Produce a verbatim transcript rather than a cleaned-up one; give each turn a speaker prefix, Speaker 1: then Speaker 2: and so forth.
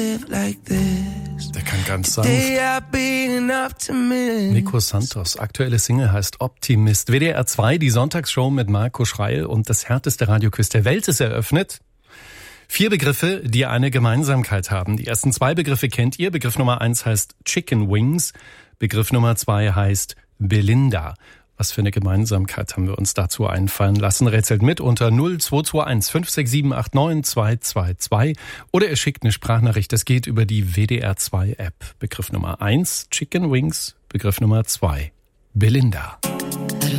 Speaker 1: Der kann ganz sanft. Nico Santos, aktuelle Single heißt Optimist. W D R zwei, die Sonntagsshow mit Marco Schreil und das härteste Radioquiz der Welt ist eröffnet. Vier Begriffe, die eine Gemeinsamkeit haben. Die ersten zwei Begriffe kennt ihr. Begriff Nummer eins heißt Chicken Wings. Begriff Nummer zwei heißt Belinda. Was für eine Gemeinsamkeit haben wir uns dazu einfallen lassen? Rätselt mit unter null zwei zwei eins fünf sechs sieben acht neun zwei zwei zwei oder ihr schickt eine Sprachnachricht. Das geht über die W D R zwei App. Begriff Nummer eins, Chicken Wings. Begriff Nummer zwei, Belinda.